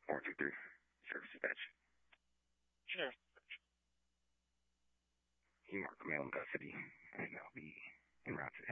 423, service dispatch. Sure. He marked the male in custody, and I'll be en route to